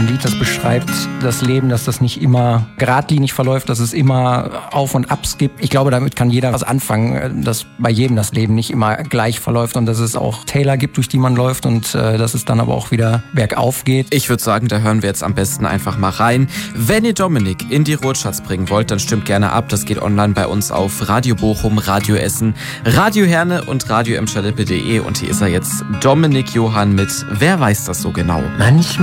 ein Lied, das beschreibt das Leben, dass das nicht immer geradlinig verläuft, dass es immer Auf und Abs gibt. Ich glaube, damit kann jeder was anfangen, dass bei jedem das Leben nicht immer gleich verläuft und dass es auch Täler gibt, durch die man läuft und dass es dann aber auch wieder bergauf geht. Ich würde sagen, da hören wir jetzt am besten einfach mal rein. Wenn ihr Dominik in die Ruhrcharts bringen wollt, dann stimmt gerne ab. Das geht online bei uns auf Radio Bochum, Radio Essen, Radio Herne und radio-emschalippe.de. Und hier ist er jetzt, Dominik Johann mit Wer weiß das so genau? Manchmal